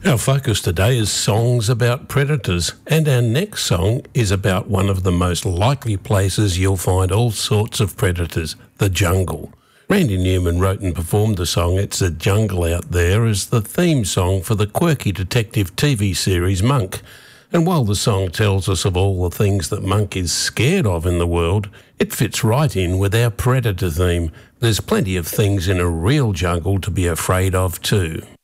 Our focus today is songs about predators, and our next song is about one of the most likely places you'll find all sorts of predators, the jungle. Randy Newman wrote and performed the song It's a Jungle Out There as the theme song for the quirky detective TV series Monk. And while the song tells us of all the things that Monk is scared of in the world, it fits right in with our predator theme. There's plenty of things in a real jungle to be afraid of too.